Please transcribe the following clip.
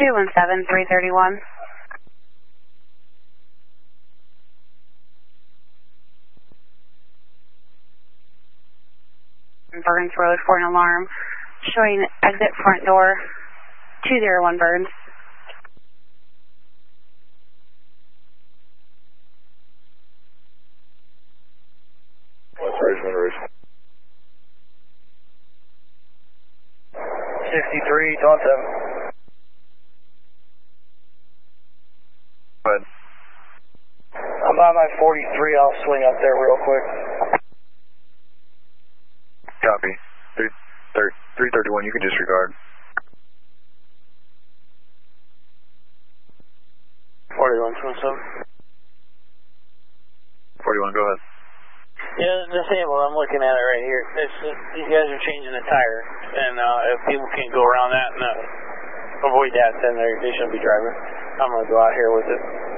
317-331. Burns Road for an alarm. Showing exit front door 201 Burns. Rouge. 63, Dawn 7. Go ahead. I'm on my 43, I'll swing up there real quick. Copy. 331, you can disregard. 41, 41, go ahead. Yeah, disabled, I'm looking at it right here. These guys are changing the tire, and if people can't go around that and avoid that, then they shouldn't be driving. I'm going to go out here with it.